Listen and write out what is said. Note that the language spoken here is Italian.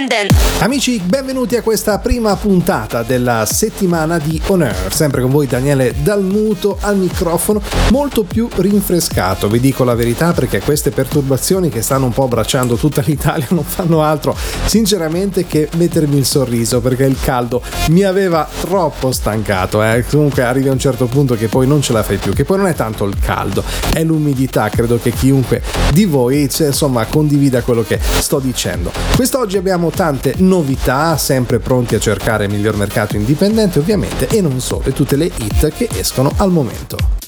Independent. Amici, benvenuti a questa prima puntata della settimana di On Air. Sempre con voi Daniele Dalmuto al microfono, molto più rinfrescato, vi dico la verità, perché queste perturbazioni che stanno un po' abbracciando tutta l'Italia non fanno altro sinceramente che mettermi il sorriso, perché il caldo mi aveva troppo stancato. Comunque arrivi a un certo punto che poi non ce la fai più, che poi non è tanto il caldo, è l'umidità. Credo che chiunque di voi condivida quello che sto dicendo. Quest'oggi abbiamo tante novità, sempre pronti a cercare il miglior mercato indipendente ovviamente, e non solo, e tutte le hit che escono al momento.